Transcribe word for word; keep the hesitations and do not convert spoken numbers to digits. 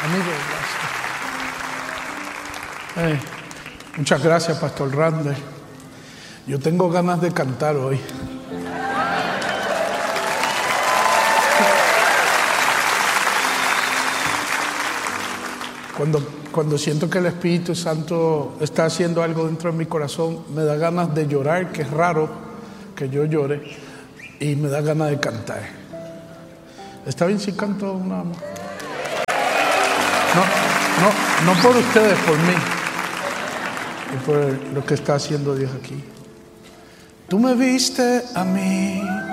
Amigo, gracias. Eh, muchas gracias, Pastor Randy. Yo tengo ganas de cantar hoy. Cuando, cuando siento que el Espíritu Santo está haciendo algo dentro de mi corazón, me da ganas de llorar, que es raro que yo llore, y me da ganas de cantar. ¿Está bien si canto una? No, no, no por ustedes, por mí y por lo que está haciendo Dios aquí. Tú me viste a mí